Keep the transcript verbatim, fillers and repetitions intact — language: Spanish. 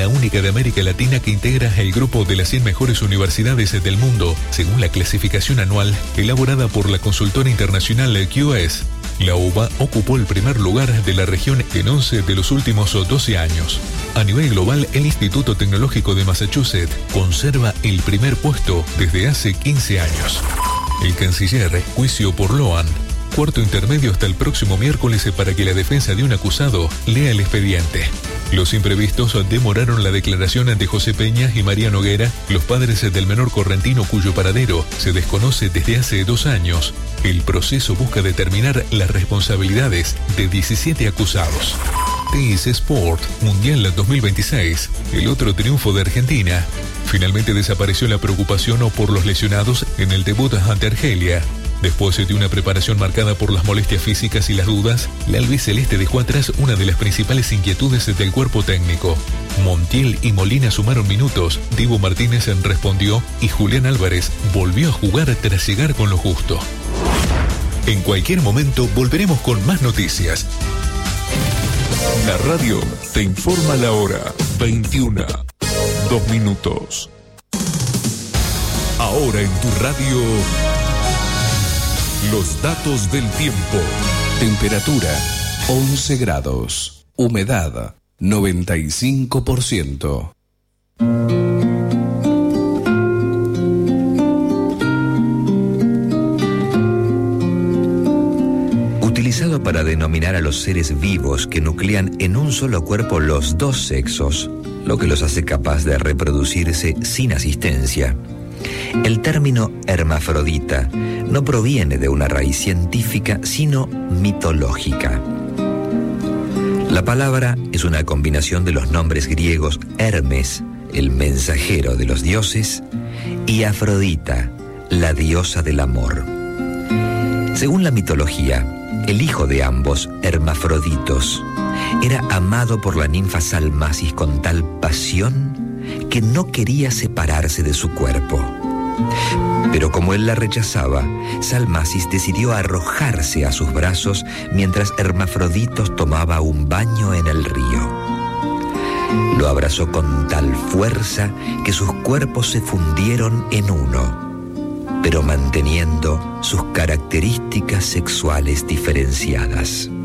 la única de América Latina que integra el grupo de las cien mejores universidades del mundo, según la clasificación anual elaborada por la consultora internacional Q S. La UBA ocupó el primer lugar de la región en once de los últimos doce años. A nivel global, el Instituto Tecnológico de Massachusetts conserva el primer puesto desde hace quince años. El canciller, juicio por Loan. Cuarto intermedio hasta el próximo miércoles para que la defensa de un acusado lea el expediente. Los imprevistos demoraron la declaración ante José Peña y María Noguera, los padres del menor correntino cuyo paradero se desconoce desde hace dos años. El proceso busca determinar las responsabilidades de diecisiete acusados. T S Sport Mundial dos mil veintiséis, el otro triunfo de Argentina. Finalmente desapareció la preocupación por los lesionados en el debut ante Argelia. Después de una preparación marcada por las molestias físicas y las dudas, la albiceleste dejó atrás una de las principales inquietudes del cuerpo técnico. Montiel y Molina sumaron minutos, Dibu Martínez respondió y Julián Álvarez volvió a jugar tras llegar con lo justo. En cualquier momento volveremos con más noticias. La radio te informa la hora veintiuna, dos minutos. Ahora en tu radio, los datos del tiempo. Temperatura once grados. Humedad noventa y cinco por ciento. Utilizado para denominar a los seres vivos que nuclean en un solo cuerpo los dos sexos, lo que los hace capaz de reproducirse sin asistencia. El término hermafrodita no proviene de una raíz científica, sino mitológica. La palabra es una combinación de los nombres griegos Hermes, el mensajero de los dioses, y Afrodita, la diosa del amor. Según la mitología, el hijo de ambos, Hermafroditos, era amado por la ninfa Salmacis con tal pasión que no quería separarse de su cuerpo. Pero como él la rechazaba, Salmacis decidió arrojarse a sus brazos mientras Hermafroditos tomaba un baño en el río. Lo abrazó con tal fuerza que sus cuerpos se fundieron en uno, pero manteniendo sus características sexuales diferenciadas.